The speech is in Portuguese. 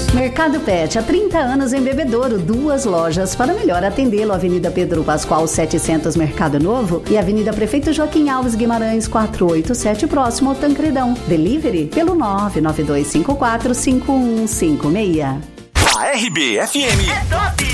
Mercado Pet, há 30 anos em Bebedouro, 2 lojas para melhor atendê-lo. Avenida Pedro Pascoal 700, Mercado Novo, e Avenida Prefeito Joaquim Alves Guimarães 487, próximo ao Tancredão. Delivery pelo 992545156. A RB-FM é top!